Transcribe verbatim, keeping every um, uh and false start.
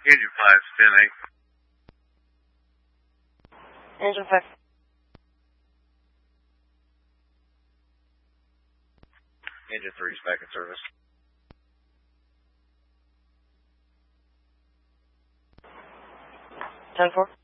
Engine five, stand eight. Engine five. Engine three is back in service. ten four.